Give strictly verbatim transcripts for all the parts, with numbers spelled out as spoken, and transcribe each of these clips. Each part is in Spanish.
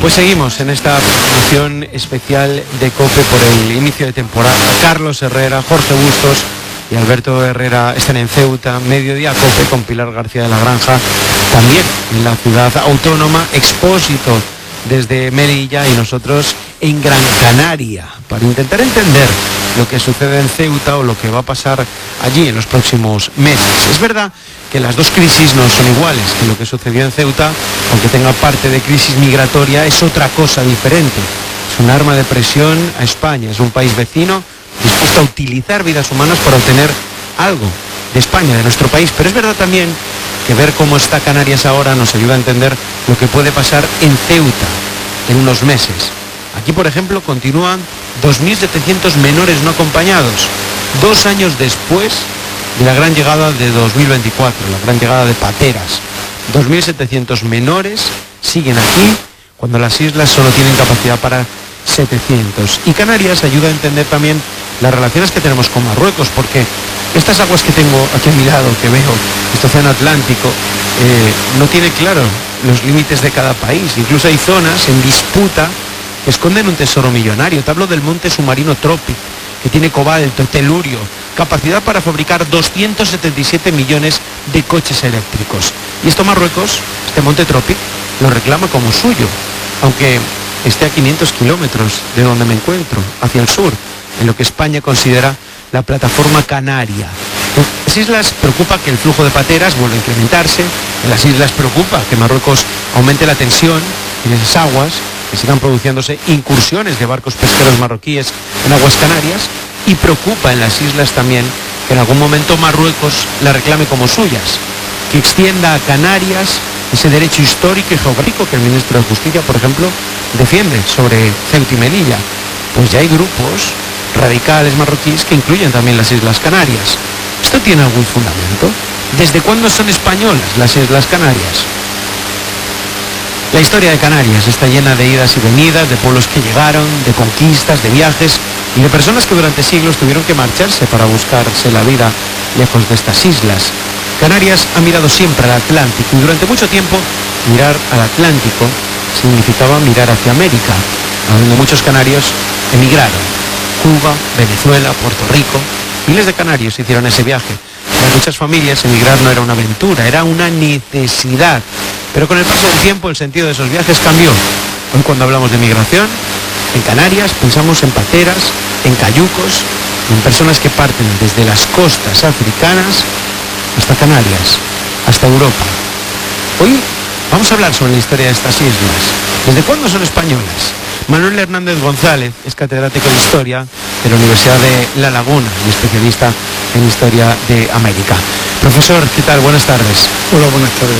Pues seguimos en esta programación especial de COPE por el inicio de temporada. Carlos Herrera, Jorge Bustos y Alberto Herrera están en Ceuta. Mediodía COPE con Pilar García de la Granja, también en la ciudad autónoma. Expósito desde Melilla y nosotros en Gran Canaria, para intentar entender lo que sucede en Ceuta o lo que va a pasar allí en los próximos meses. Es verdad que las dos crisis no son iguales, que lo que sucedió en Ceuta, aunque tenga parte de crisis migratoria, es otra cosa diferente. Es un arma de presión a España, es un país vecino dispuesto a utilizar vidas humanas para obtener algo de España, de nuestro país. Pero es verdad también que ver cómo está Canarias ahora nos ayuda a entender lo que puede pasar en Ceuta en unos meses. Aquí, por ejemplo, continúan dos mil setecientos menores no acompañados, dos años después de la gran llegada de dos mil veinticuatro, la gran llegada de Pateras. dos mil setecientos menores siguen aquí cuando las islas solo tienen capacidad para setecientos. Y Canarias ayuda a entender también las relaciones que tenemos con Marruecos, porque estas aguas que tengo aquí a mi lado, que veo, este océano Atlántico, eh, no tiene claro los límites de cada país. Incluso hay zonas en disputa que esconden un tesoro millonario. Te hablo del monte submarino Tropic, que tiene cobalto, telurio, capacidad para fabricar doscientos setenta y siete millones de coches eléctricos. Y esto Marruecos, este monte Tropic, lo reclama como suyo, aunque esté a quinientos kilómetros de donde me encuentro, hacia el sur, en lo que España considera la plataforma canaria. En las islas preocupa que el flujo de pateras vuelva a incrementarse, en las islas preocupa que Marruecos aumente la tensión en esas aguas, que sigan produciéndose incursiones de barcos pesqueros marroquíes en aguas canarias, y preocupa en las islas también que en algún momento Marruecos la reclame como suyas, que extienda a Canarias ese derecho histórico y geográfico que el ministro de Justicia, por ejemplo, defiende sobre Ceuta y Melilla. Pues ya hay grupos radicales marroquíes que incluyen también las Islas Canarias. ¿Esto tiene algún fundamento? ¿Desde cuándo son españolas las Islas Canarias? La historia de Canarias está llena de idas y venidas, de pueblos que llegaron, de conquistas, de viajes y de personas que durante siglos tuvieron que marcharse para buscarse la vida lejos de estas islas. Canarias ha mirado siempre al Atlántico y durante mucho tiempo mirar al Atlántico significaba mirar hacia América, a donde muchos canarios emigraron. Cuba, Venezuela, Puerto Rico. Miles de canarios hicieron ese viaje. Para muchas familias emigrar no era una aventura, era una necesidad. Pero con el paso del tiempo el sentido de esos viajes cambió. Hoy cuando hablamos de migración, en Canarias pensamos en pateras, en cayucos, en personas que parten desde las costas africanas hasta Canarias, hasta Europa. Hoy vamos a hablar sobre la historia de estas islas. ¿Desde cuándo son españolas? Manuel Hernández González es catedrático de Historia de la Universidad de La Laguna y especialista en Historia de América. Profesor, ¿qué tal? Buenas tardes. Hola, buenas tardes.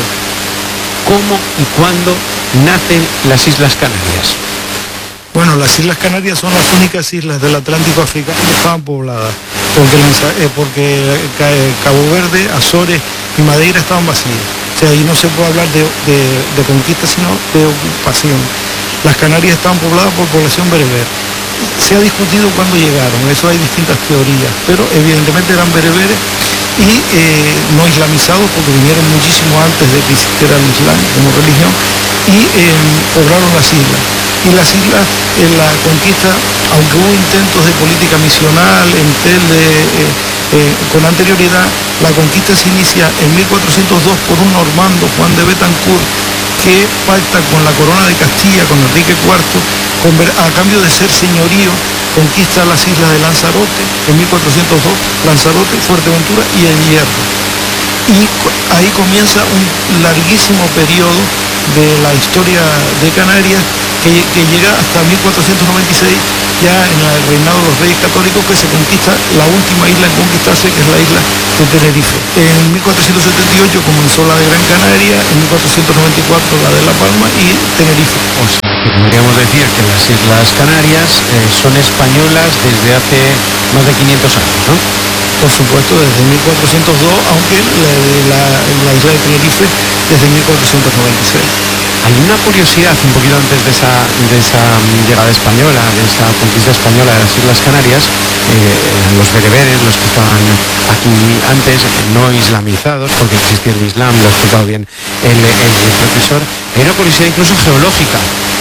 ¿Cómo y cuándo nacen las Islas Canarias? Bueno, las Islas Canarias son las únicas islas del Atlántico africano que estaban pobladas, porque, lanza, eh, porque eh, Cabo Verde, Azores y Madeira estaban vacías. O sea, ahí no se puede hablar de, de, de conquista, sino de ocupación. Las Canarias estaban pobladas por población bereber. Se ha discutido cuándo llegaron, eso hay distintas teorías, pero evidentemente eran bereberes y eh, no islamizados, porque vinieron muchísimo antes de que existiera el Islam como religión, y eh, poblaron las islas. Y las islas, en la conquista, aunque hubo intentos de política misional, en tel de, eh, eh, con anterioridad, la conquista se inicia en mil cuatrocientos dos por un normando, Juan de Betancourt, que pacta con la corona de Castilla, con Enrique cuarto, con, a cambio de ser señorío, conquista las islas de Lanzarote en mil cuatrocientos dos, Lanzarote, Fuerteventura y El Hierro. Y ahí comienza un larguísimo periodo de la historia de Canarias que, que llega hasta mil cuatrocientos noventa y seis, ya en el reinado de los Reyes Católicos, que se conquista la última isla en conquistarse, que es la isla de Tenerife. En mil cuatrocientos setenta y ocho comenzó la de Gran Canaria, en mil cuatrocientos noventa y cuatro la de La Palma y Tenerife. O sea, que podríamos decir que las Islas Canarias eh, son españolas desde hace más de quinientos años, ¿no? Por supuesto, desde mil cuatrocientos dos, aunque la, la, la isla de Tenerife desde mil cuatrocientos noventa y seis. Hay una curiosidad un poquito antes de esa, de esa llegada española, de esa conquista española de las Islas Canarias, eh, los bereberes, los que estaban aquí antes, no islamizados, porque existía el Islam, lo ha explicado bien el, el profesor. Hay una curiosidad incluso geológica.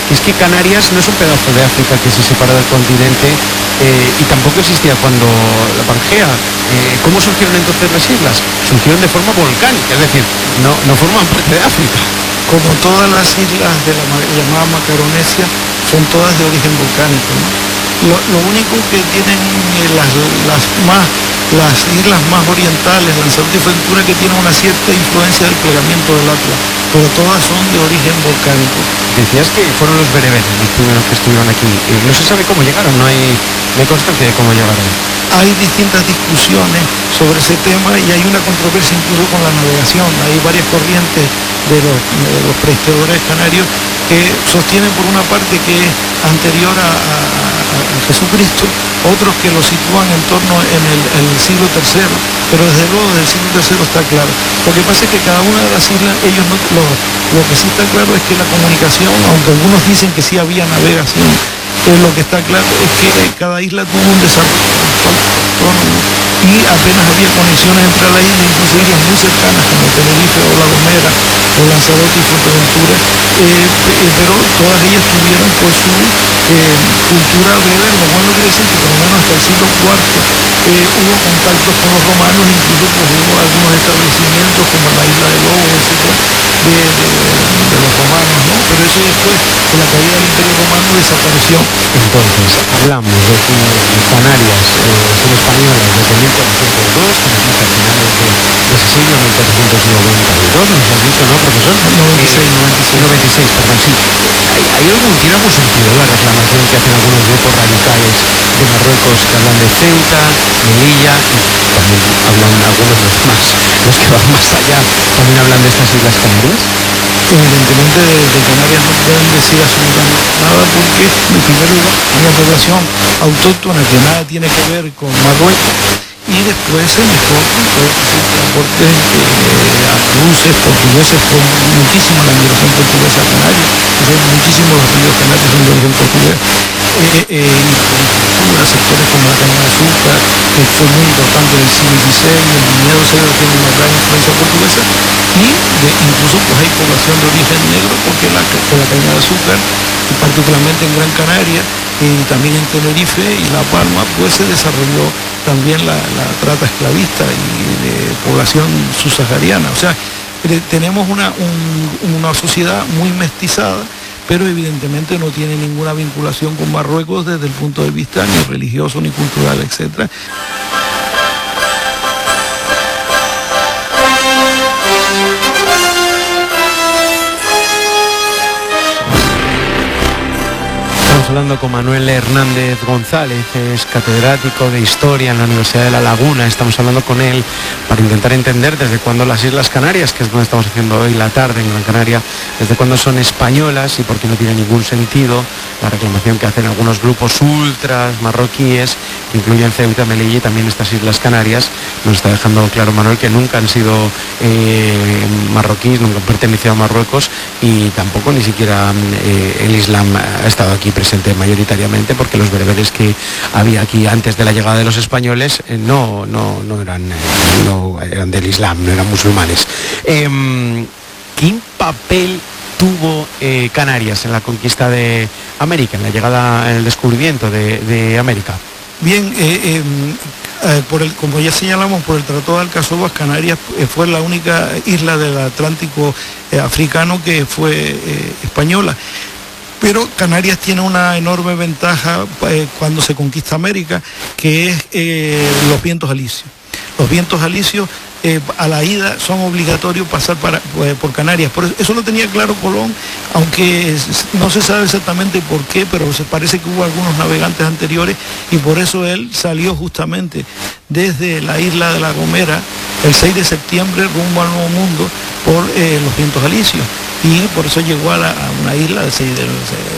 que es que Canarias no es un pedazo de África que se separa del continente eh, y tampoco existía cuando la Pangea. Eh, ¿Cómo surgieron entonces las islas? Surgieron de forma volcánica, es decir, no, no forman parte de África. Como todas las islas de la llamada Macaronesia, son todas de origen volcánico, ¿no? Lo, lo único que tienen eh, las, las, más, las islas más orientales, Lanzarote y Fuerteventura, que tienen una cierta influencia del plegamiento del Atlas, pero todas son de origen volcánico. Decías que fueron los bereberes los primeros que estuvieron aquí. Eh, no se sabe cómo llegaron, no hay, no hay constancia de cómo llegaron. Hay distintas discusiones sobre ese tema y hay una controversia incluso con la navegación. Hay varias corrientes de los, de los prehistoristas canarios que sostienen por una parte que es anterior a, a, a Jesucristo, otros que lo sitúan en torno en el, el siglo tercero, pero desde luego del siglo tercero está claro. Lo que pasa es que cada una de las islas, ellos no, lo, lo que sí está claro es que la comunicación, aunque algunos dicen que sí había navegación, eh, lo que está claro es que cada isla tuvo un desarrollo autónomo y apenas había conexiones entre las islas, incluso islas muy cercanas como Tenerife o La Gomera o Lanzarote y Fuerteventura, eh, eh, pero todas ellas tuvieron pues su eh, cultura breve, lo cual no quiere decir que por lo menos hasta el siglo cuarto eh, hubo contactos con los romanos, incluso pues, hubo algunos establecimientos como la isla de Lobos, etcétera, de, de, de los romanos, ¿no? Pero eso después de la caída del Imperio Romano desapareció. Entonces, hablamos de que Canarias eh, son españolas desde mil cuatrocientos dos, a finales de, de ese siglo, mil cuatrocientos noventa y dos, nos has dicho, ¿no, profesor? noventa y seis, noventa y seis. noventa y seis, perdón, sí. ¿Hay, hay algún, ¿Tiene algún sentido la reclamación que hacen algunos grupos radicales de Marruecos que hablan de Ceuta, Melilla, y también hablan algunos de los más, los que van más allá, también hablan de estas Islas Canarias? Evidentemente de, de Canarias no pueden decir absolutamente nada porque en primer lugar una población autóctona que nada tiene que ver con Marruecos y después se mezcló con todo transportes eh, andaluces, portugueses, con muchísima la migración portuguesa a Canarias, entonces muchísimos los ríos canarios son de origen portugués. Eh, eh, y sectores como la caña de azúcar, que fue muy importante en el siglo dieciséis, el viñedo cedro tiene una gran influencia portuguesa, y de, incluso pues hay población de origen negro, porque la, con la caña de azúcar, y particularmente en Gran Canaria, y también en Tenerife y La Palma, pues se desarrolló también la, la trata esclavista y de población subsahariana. O sea, tenemos una, un, una sociedad muy mestizada, pero evidentemente no tiene ninguna vinculación con Marruecos desde el punto de vista ni religioso, ni cultural, etcétera. Estamos hablando con Manuel Hernández González, es catedrático de Historia en la Universidad de La Laguna. Estamos hablando con él para intentar entender desde cuándo las Islas Canarias, que es donde estamos haciendo hoy la tarde en Gran Canaria, desde cuándo son españolas y por qué no tiene ningún sentido la reclamación que hacen algunos grupos ultras marroquíes, que incluyen Ceuta, Melilla y también estas Islas Canarias. Nos está dejando claro Manuel que nunca han sido eh, marroquíes, nunca han pertenecido a Marruecos y tampoco ni siquiera eh, el Islam ha estado aquí presente mayoritariamente, porque los bereberes que había aquí antes de la llegada de los españoles eh, no, no, no, eran, eh, no eran del Islam, no eran musulmanes. Eh, ¿Qué papel tuvo eh, Canarias en la conquista de América, en la llegada, en el descubrimiento de, de América? Bien, eh, eh, eh, por el, como ya señalamos, por el Tratado de Alcazobas, Canarias eh, fue la única isla del Atlántico eh, africano que fue eh, española. Pero Canarias tiene una enorme ventaja eh, cuando se conquista América, que es eh, los vientos alisios. Los vientos alisios eh, a la ida son obligatorios pasar para, eh, por Canarias. Por eso, eso lo tenía claro Colón, aunque no se sabe exactamente por qué, pero se parece que hubo algunos navegantes anteriores y por eso él salió justamente desde la isla de La Gomera el seis de septiembre rumbo al Nuevo Mundo por eh, los vientos alisios. Y por eso llegó a, la, a una isla de, de,